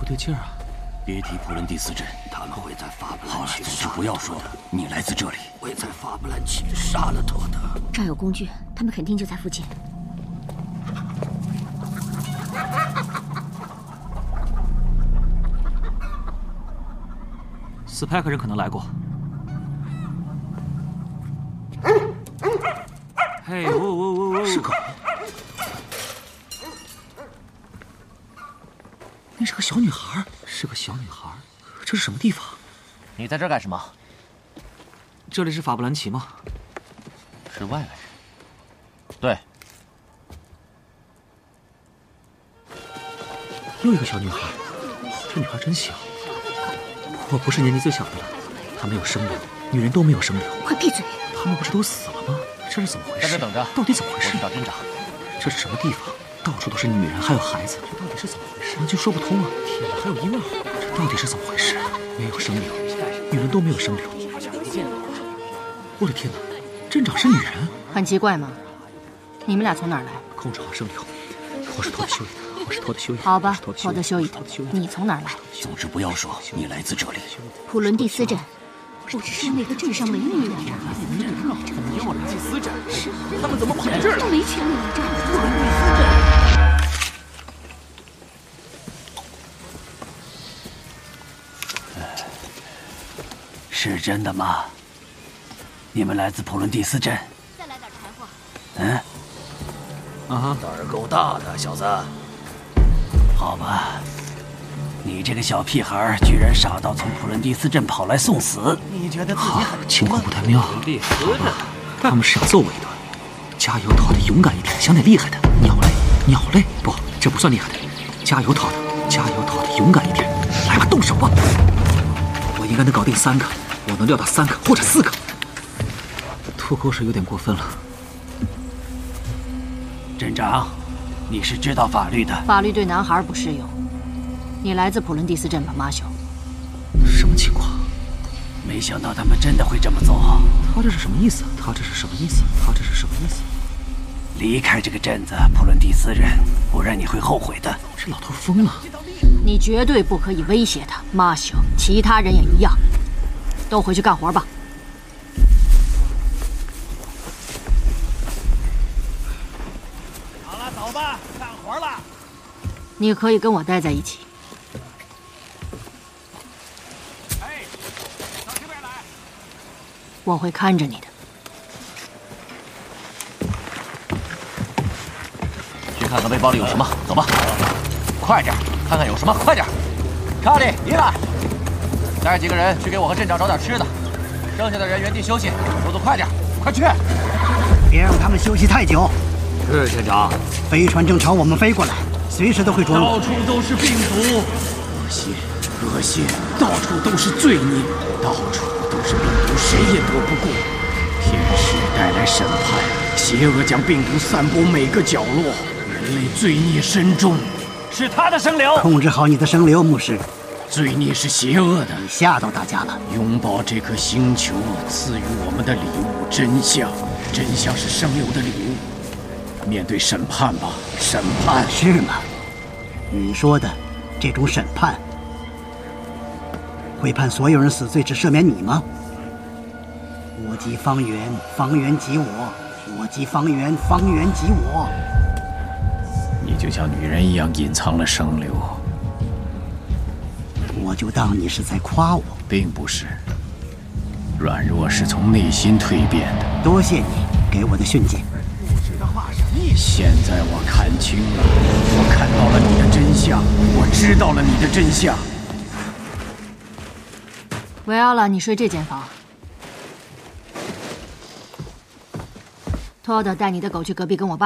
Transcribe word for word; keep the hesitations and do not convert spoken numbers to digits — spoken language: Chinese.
不对劲儿啊！ 别提普伦蒂斯镇，他们会在法布兰好了， 奇总之不要说了。你来自这里， 会在法布兰奇杀了托德。 这儿有工具，他们肯定就在附近。 斯派克人可能来过。嘿，喔喔喔喔！是狗。那是个小女孩，是个小女孩。这是什么地方？ 你在这儿干什么？ 这里是法布兰奇吗？ 是外来人。对。 又一个小女孩，这女孩真小。我不是年纪最小的了，她没有生流，女人都没有生流。 快闭嘴！ 他们不是都死了吗？这是怎么回事？ 在这等着。 到底怎么回事？ 我去找镇长。 这是什么地方？到处都是女人，还有孩子，这到底是怎么回事？完全说不通啊！天哪，还有婴儿，这到底是怎么回事？没有生流，女人都没有生流。我的天哪，镇长是女人？ 很奇怪吗？你们俩从哪儿来？ 控制好生流。我是托德修伊的，我是托德修伊。 好吧， 托德修伊的，你从哪儿来？ 总之不要说你来自这里。 普伦蒂斯镇，不只是那个镇上没女人呀。 你我来祭司镇，他们怎么跑到这儿来？ 没权利来这儿。 普伦蒂斯镇。 是真的吗？你们来自普伦蒂斯镇？ 再来点柴火。 嗯。 啊哈， 胆儿够大的，小子。好吧，你这个小屁孩居然傻到从普伦蒂斯镇跑来送死。 你觉得自己好， 很情况不太妙。 普伦蒂斯镇， 他们是要揍我一顿。加油，陶的勇敢一点，想点厉害的。鸟类，鸟类，不，这不算厉害的。加油，陶的，加油，陶的勇敢一点。来吧，动手吧。我应该能搞定三个，我能撂到三个或者四个。吐口水有点过分了。 镇长，你是知道法律的。 法律对男孩不适用。你来自普伦蒂斯镇吧，马修？ 什么情况？ 没想到他们真的会这么做。 他这是什么意思？他这是什么意思？他这是什么意思？ 离开这个镇子，普伦蒂斯人，不然你会后悔的。 这老头疯了！ 你绝对不可以威胁他，马修。其他人也一样，都回去干活吧。 好了，走吧，干活了。 你可以跟我待在一起。 哎，到这边来。 我会看着你的。 去看看背包里有什么，走吧。快点，看看有什么，快点。查理，伊莱，带几个人去给我和镇长找点吃的，剩下的人原地休息。速度快点，快去！ 别让他们休息太久。 是镇长。 飞船正朝我们飞过来，随时都会着陆。 到处都是病毒，恶心，恶心，到处都是罪孽，到处都是病毒，谁也躲不过。天使带来审判，邪恶将病毒散播每个角落，人类罪孽深重。是他的生流， 控制好你的生流，牧师。 罪孽是邪恶的， 你吓到大家了。 拥抱这颗星球赐予我们的礼物——真相，真相是生流的礼物。面对审判吧，审判。 是吗？你说的这种审判，会判所有人死罪，只赦免你吗？我即方圆，方圆即我；我即方圆，方圆即我。 你就像女人一样隐藏了生流， 我就当你是在夸我。 并不是。软弱是从内心蜕变的。 多谢你给我的训诫。 现在我看清了，我看到了你的真相，我知道了你的真相。 维阿拉，你睡这间房。托德，带你的狗去隔壁跟我爸。